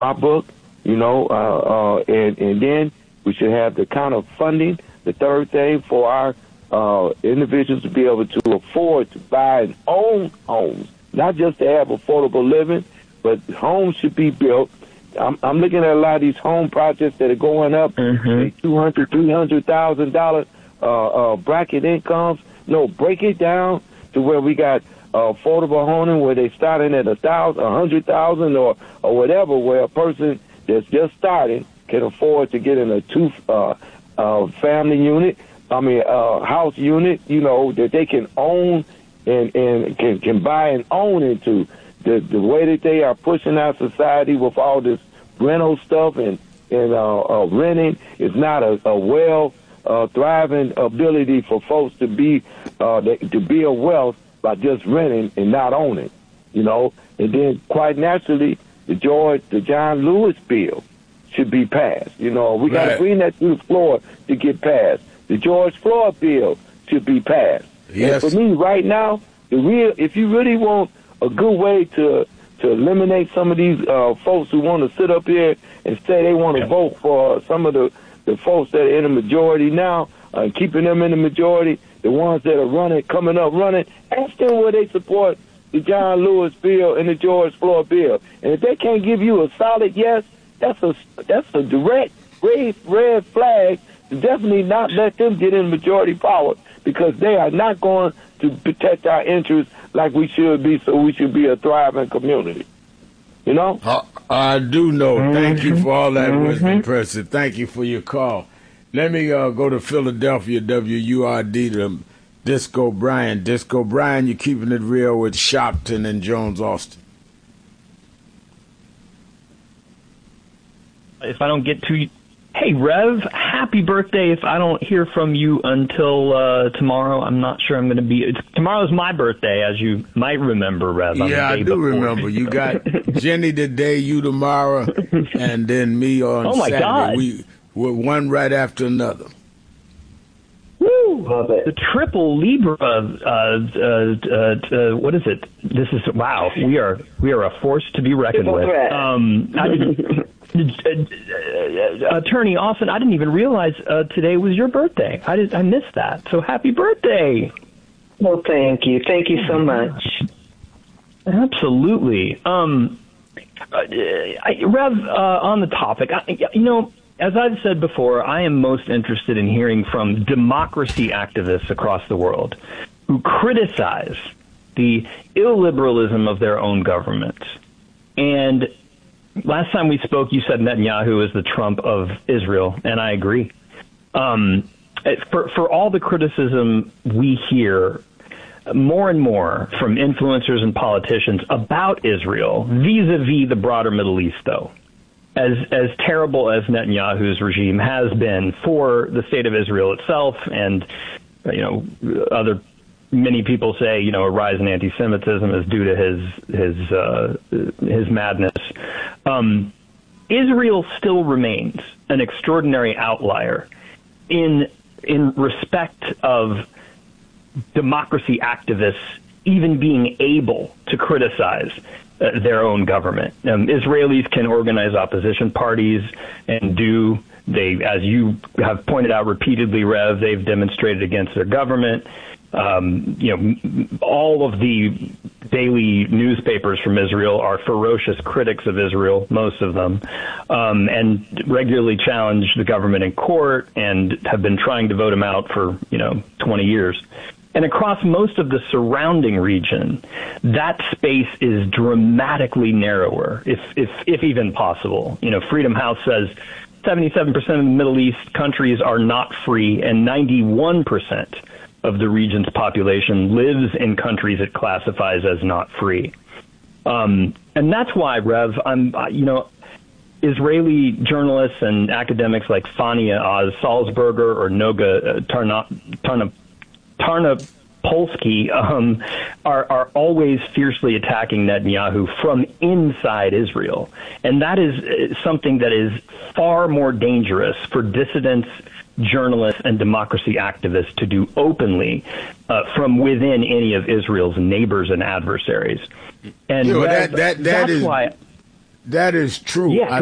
my book, and then we should have the kind of funding, the third thing, for our individuals to be able to afford to buy and own homes, not just to have affordable living, but homes should be built. I'm looking at a lot of these home projects that are going up, $200,000, $300,000 bracket incomes. No, break it down to where we got affordable homes where they starting at $1,000, $100,000, or whatever, where a person that's just starting can afford to get in a family unit. House unit, that they can own and can buy and own into. The way that they are pushing our society with all this rental stuff and renting is not a thriving ability for folks to be a wealth by just renting and not owning, And then quite naturally, the John Lewis bill should be passed. We got to bring that to the floor to get passed. The George Floyd bill should be passed. Yes. And for me, right now, if you really want a good way to eliminate some of these folks who want to sit up here and say they want to vote for some of the folks that are in the majority now, keeping them in the majority, the ones that are coming up running, ask them where they support the John Lewis bill and the George Floyd bill. And if they can't give you a solid yes, that's a direct red flag to definitely not let them get in majority power, because they are not going to protect our interests like we should be, so we should be a thriving community. I do know. Thank you for all that wisdom, President. Thank you for your call. Let me go to Philadelphia, WURD, to Disco Brian. Disco Brian, you're keeping it real with Shopton and Jones Austin. If I don't get to... Hey, Rev, happy birthday. If I don't hear from you until tomorrow, I'm not sure I'm going to be... Tomorrow's my birthday, as you might remember, Rev. Yeah, I do remember. You got Jenny today, you tomorrow, and then me on Saturday. God. We're one right after another. Woo! Love it. The triple Libra, what is it? This is, wow, we are a force to be reckoned with. Attorney Austin, I didn't even realize today was your birthday. I missed that. So happy birthday. Well, thank you. Thank you so much. Absolutely. Rev, on the topic, as I've said before, I am most interested in hearing from democracy activists across the world who criticize the illiberalism of their own government. And last time we spoke, you said Netanyahu is the Trump of Israel, and I agree. For all the criticism we hear more and more from influencers and politicians about Israel, vis-a-vis the broader Middle East, though, as terrible as Netanyahu's regime has been for the state of Israel itself, and many people say a rise in anti-Semitism is due to his madness. Israel still remains an extraordinary outlier in respect of democracy activists even being able to criticize their own government. Israelis can organize opposition parties and they, as you have pointed out repeatedly, Rev, they've demonstrated against their government. All of the daily newspapers from Israel are ferocious critics of Israel, most of them, and regularly challenge the government in court and have been trying to vote him out for, 20 years. And across most of the surrounding region, that space is dramatically narrower, if even possible. Freedom House says 77% of the Middle East countries are not free, and 91% of the region's population lives in countries it classifies as not free. And that's why, Rev, Israeli journalists and academics like Fania Oz-Salzberger or Noga Tarnopolsky are always fiercely attacking Netanyahu from inside Israel. And that is something that is far more dangerous for dissidents, journalists, and democracy activists to do openly from within any of Israel's neighbors and adversaries. And that's why... That is true. Yeah.